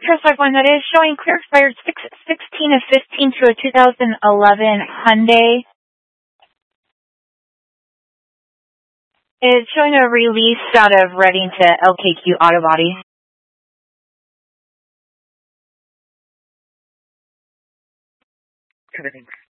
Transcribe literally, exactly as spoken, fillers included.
five one, that is showing clear expired six sixteen of fifteen to a two thousand eleven Hyundai. It's showing a release out of Reading to L K Q Auto Body. Everything.